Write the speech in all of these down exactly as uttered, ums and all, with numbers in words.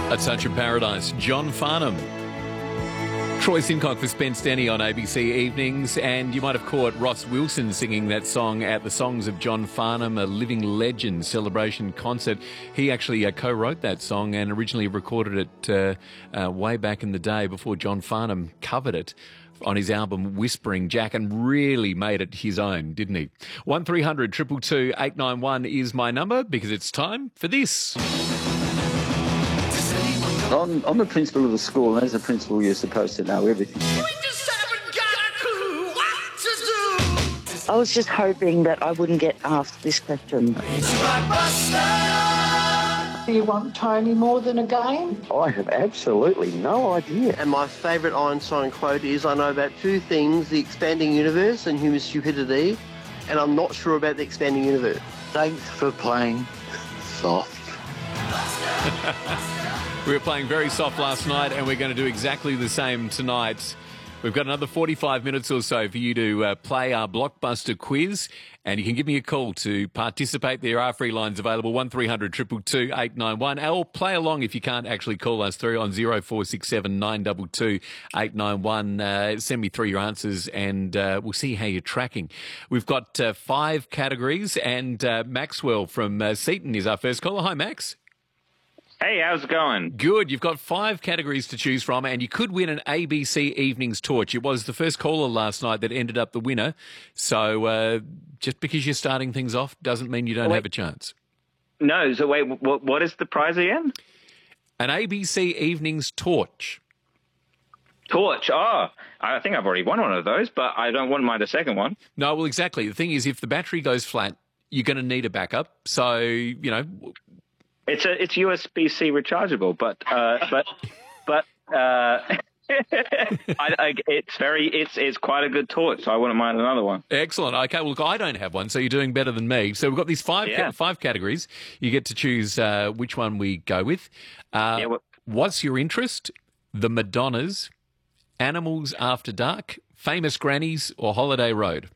A Touch of Paradise, John Farnham. Troy Sincock for Spence Denny on A B C Evenings, and you might have caught Ross Wilson singing that song at the Songs of John Farnham, a Living Legend celebration concert. He actually uh, co-wrote that song and originally recorded it uh, uh, way back in the day before John Farnham covered it on his album Whispering Jack, and really made it his own, didn't he? one three hundred two two two eight nine one is my number, because it's time for this. I'm, I'm the principal of the school, and as a principal, you're supposed to know everything. We just haven't got a clue what to do. I was just hoping that I wouldn't get asked this question. Do you want Tony more than a game? I have absolutely no idea. And my favourite Einstein quote is, I know about two things, the expanding universe and human stupidity, and I'm not sure about the expanding universe. Thanks for playing soft. We were playing very soft last night, and we're going to do exactly the same tonight. We've got another forty-five minutes or so for you to uh, play our blockbuster quiz, and you can give me a call to participate. There are free lines available, one three hundred two two two eight nine one, or play along if you can't actually call us through on zero four six seven nine two two eight nine one. Uh, send me through your answers, and uh, we'll see how you're tracking. We've got uh, five categories, and uh, Maxwell from uh, Seaton is our first caller. Hi, Max. Hey, how's it going? Good. You've got five categories to choose from, and you could win an A B C Evenings torch. It was the first caller last night that ended up the winner. So uh, just because you're starting things off doesn't mean you don't wait. have a chance. No, so wait, what, what is the prize again? An A B C Evenings torch. Torch. Oh, I think I've already won one of those, but I don't want my the second one. No, well, exactly. The thing is, if the battery goes flat, you're going to need a backup. So, you know... It's a it's U S B C rechargeable, but uh, but but uh, I, I, it's very it's it's quite a good torch. So I wouldn't mind another one. Excellent. Okay, well, look, I don't have one, so you're doing better than me. So we've got these five Yeah. ca- five categories. You get to choose uh, which one we go with. Uh, Yeah, well- what's your interest? The Madonnas, Animals After Dark, Famous Grannies, or Holiday Road?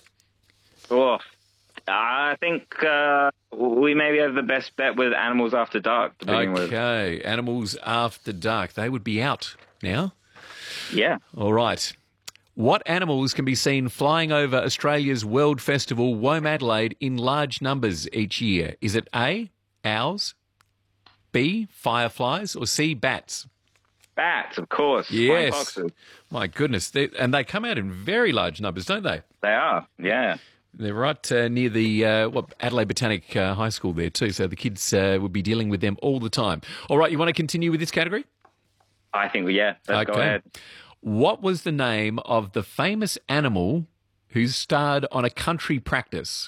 Oh, I think uh, we maybe have the best bet with Animals After Dark to begin with. Okay, Animals After Dark. They would be out now. Yeah. All right. What animals can be seen flying over Australia's World Festival, Womadelaide, in large numbers each year? Is it A, owls, B, fireflies, or C, bats? Bats, of course. Flying Yes. foxes. My goodness. They, and they come out in very large numbers, don't they? They are, yeah. They're right uh, near the uh, what, Adelaide Botanic uh, High School there too, so the kids uh, would be dealing with them all the time. All right, you want to continue with this category? I think, yeah, let's go ahead. What was the name of the famous animal who starred on A Country Practice?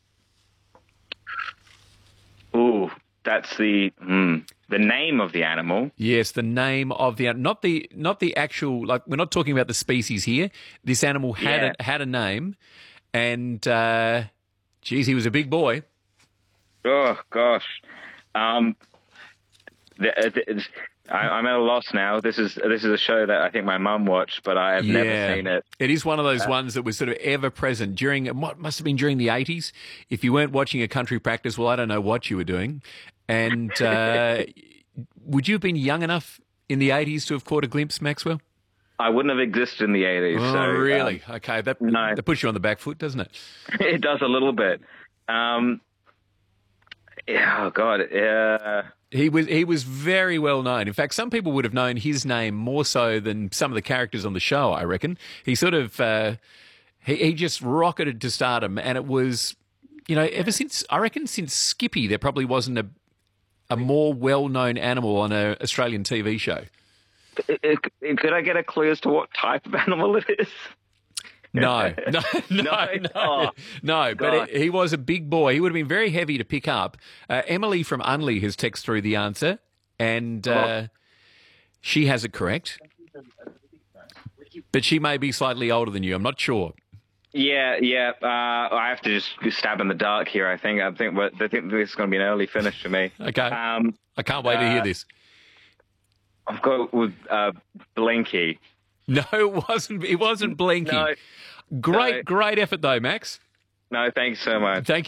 Ooh, that's the hmm, the name of the animal. Yes, the name of the not the not the actual, like, we're not talking about the species here. This animal had Yeah. a, had a name, and uh, geez, he was a big boy. Oh gosh, um, the, uh, the, I, I'm at a loss now. This is this is a show that I think my mum watched, but I have never seen it. It is one of Uh, those ones that was sort of ever present during what must have been during the eighties. If you weren't watching A Country Practice, well, I don't know what you were doing. And uh, would you have been young enough in the eighties to have caught a glimpse, Maxwell? I wouldn't have existed in the eighties. Oh, so, really? Okay, that, no. that puts you on the back foot, doesn't it? Um, it does a little bit. Um, yeah, oh God. Uh, He was he was very well known. In fact, some people would have known his name more so than some of the characters on the show, I reckon. He sort of uh, he, he just rocketed to stardom, and it was, you know, ever since, I reckon since Skippy, there probably wasn't a a more well-known animal on an Australian T V show. it, it, could I get a clue as to what type of animal it is? No, no, no, No? no, Oh, no. But God. he, he was a big boy. He would have been very heavy to pick up. Uh, Emily from Unley has texted through the answer, and uh, she has it correct. But she may be slightly older than you. I'm not sure. Yeah, yeah. Uh, I have to just stab in the dark here. I think. I think. I think this is going to be an early finish for me. Okay. Um, I can't wait to hear uh, this. I've got with uh, Blinky. No, it wasn't. It wasn't Blinky. No, great, no. great effort though, Max. no. Thanks so much. Thank you.